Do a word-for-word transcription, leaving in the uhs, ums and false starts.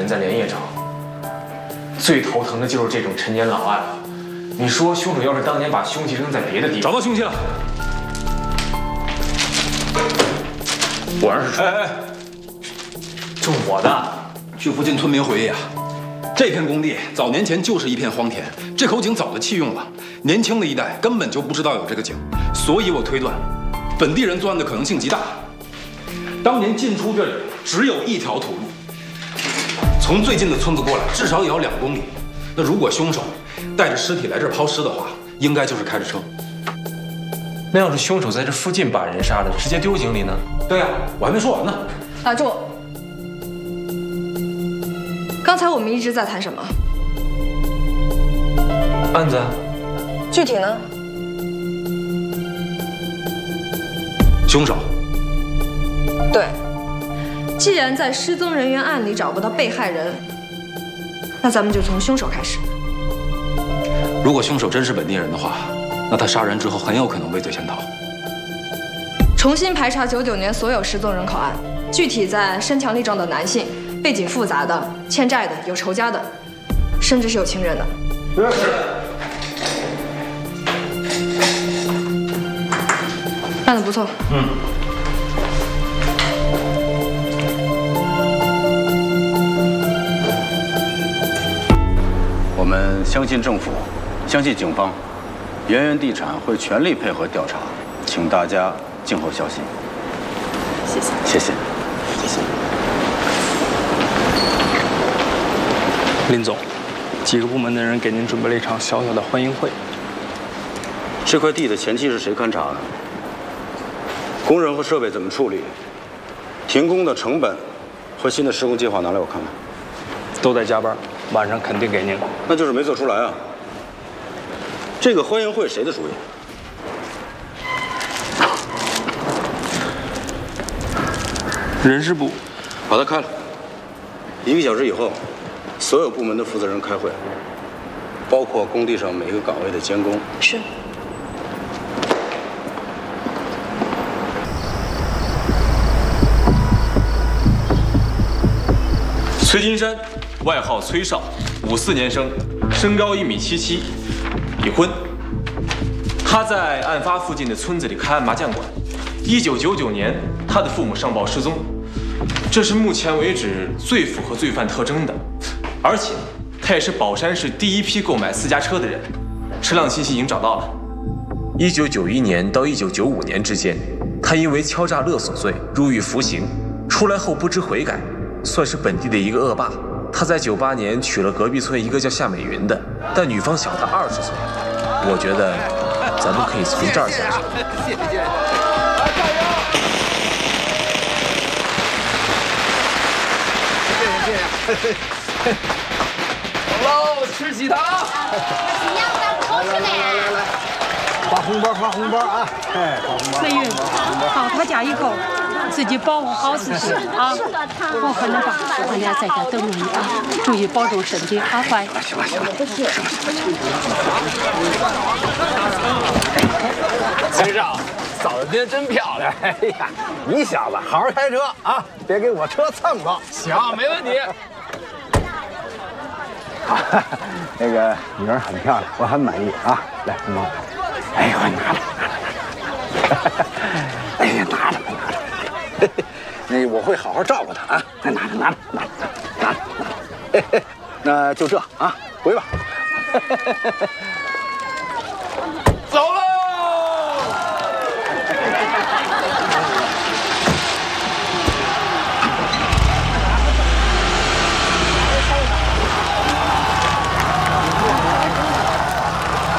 人在连夜找。最头疼的就是这种陈年老案了。你说凶手要是当年把凶器扔在别的地方， 找到凶器了。 果然是。 哎哎， 这我的。 据附近村民回忆啊，这片工地早年前就是一片荒田，这口井早就弃用了，年轻的一代根本就不知道有这个井，所以我推断，本地人作案的可能性极大。当年进出这里只有一条土路，从最近的村子过来至少也要两公里。那如果凶手带着尸体来这儿抛尸的话，应该就是开着车。 那要是凶手在这附近把人杀了，直接丢井里呢？ 对呀、啊，我还没说完呢。 打住！刚才我们一直在谈什么？ 案子。 具体呢？ 凶手。 对。既然在失踪人员案里找不到被害人，那咱们就从凶手开始。 如果凶手真是本地人的话，那他杀人之后很有可能畏罪潜逃。 重新排查九九年所有失踪人口案，具体在身强力壮的男性，背景复杂的、欠债的、有仇家的，甚至是有情人的。 是。 办得不错。 嗯。 我们相信政府，相信警方，圆圆地产会全力配合调查，请大家静候消息。 谢谢。 谢谢。谢谢。 林总，几个部门的人给您准备了一场小小的欢迎会。 这块地的前期是谁勘察的？工人和设备怎么处理？停工的成本和新的施工计划拿来我看看。 都在加班，晚上肯定给您。 那就是没做出来啊。这个欢迎会谁的主意？ 人事部。 把它开了。一个小时以后，所有部门的负责人开会，包括工地上每个岗位的监工。 是。 崔金山，外号崔少，五四年生，身高一米七七，已婚。他在案发附近的村子里开麻将馆。一九九九年，他的父母上报失踪，这是目前为止最符合罪犯特征的。而且，他也是宝山市第一批购买私家车的人。车辆信息已经找到了。一九九一年到一九九五年之间，他因为敲诈勒索罪入狱服刑，出来后不知悔改。算是本地的一个恶霸。他在九八年娶了隔壁村一个叫夏美云的，但女方小他二十岁。我觉得咱们可以从这儿下手。谢谢，加油！谢谢谢谢。走喽，吃喜糖。 你要不要偷吃的呀？来来来， 发红包发红包啊！哎，发红包。 翠云，到他家以后。自己保护好自己啊！我和那爸，我俩在这等着你啊！注意保重身体啊，乖。 行了行了，崔少，嫂子今天真漂亮！哎呀，你小子好好开车啊，别给我车蹭着。 行，没问题。 好，那个女儿很漂亮，我很满意啊。来，红包。哎呦，拿着拿着。哎呀，拿着拿着。那我会好好照顾他啊！拿着拿着拿着拿着拿着，那就这啊，回吧。